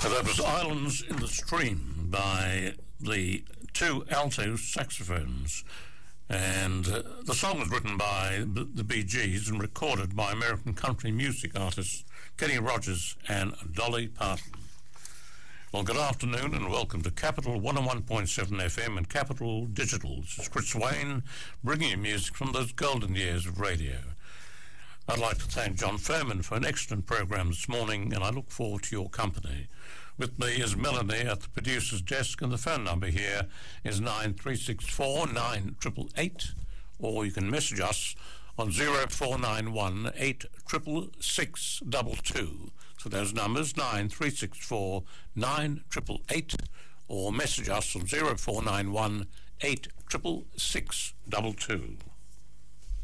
So that was Islands in the Stream by the two alto saxophones. And the song was written by the Bee Gees and recorded by American country music artists Kenny Rogers and Dolly Parton. Well, good afternoon and welcome to Capital 101.7 FM and Capital Digital. This is Chris Wayne bringing you music from those golden years of radio. I'd like to thank John Furman for an excellent program this morning, and I look forward to your company. With me is Melanie at the producer's desk, and the phone number here is 9364 9888, or you can message us on 0491 866 So those numbers 9364 9888, or message us on 0491 866